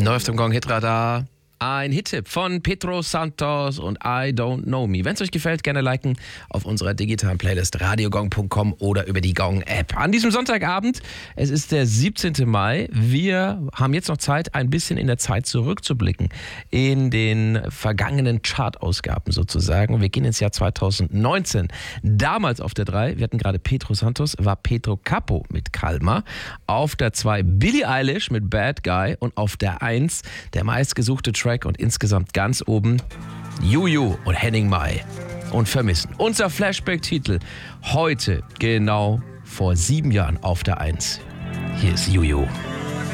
Neu auf dem Gong-Hitradar. Ein Hit-Tipp von Pedro Santos und I Don't Know Me. Wenn es euch gefällt, gerne liken auf unserer digitalen Playlist radiogong.com oder über die Gong-App. An diesem Sonntagabend, es ist der 17. Mai, wir haben jetzt noch Zeit, ein bisschen in der Zeit zurückzublicken, in den vergangenen Chart-Ausgaben sozusagen. Wir gehen ins Jahr 2019. Damals auf der 3, wir hatten gerade Pedro Santos, war Pedro Capó mit Calma. Auf der 2 Billie Eilish mit Bad Guy und auf der 1 der meistgesuchte Track und insgesamt ganz oben Juju und Henning Mai und Vermissen. Unser Flashback-Titel heute genau vor 7 Jahren auf der 1. Hier ist Juju.